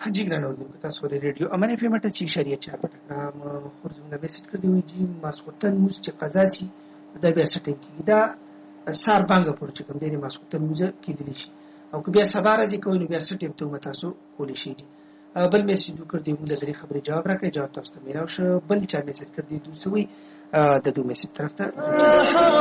जी ګرانه اوریدونکو تاسو ولې ریډیو امان اف ام ته چې شریعت چا پټه خو زموږ میسج کړی وي چې ماسخوتن موږ چې قضا شي دا بیا سټینګ کیږي دا سار بانګ پور چې کوم دی ماسخوتن موږ کېدلی شي او که بیا سبا راځي کوي نو بیا سټیم ته تاسو کولی شي بل میسج وکړ دی موږ د دې خبرې جواب راکړي جواب تاسو ته میراو شو بل چا میسج کړ دی دوی د دوه میسج طرف ته